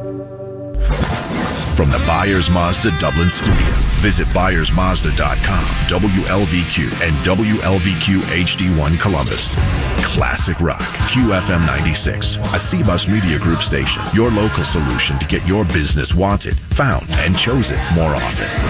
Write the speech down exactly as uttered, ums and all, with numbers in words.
From the Byers Mazda Dublin studio, visit Byers Mazda dot com, W L V Q, and W L V Q H D one Columbus. Classic rock, Q F M ninety-six, a C Bus Media Group station, your local solution to get your business wanted, found, and chosen more often.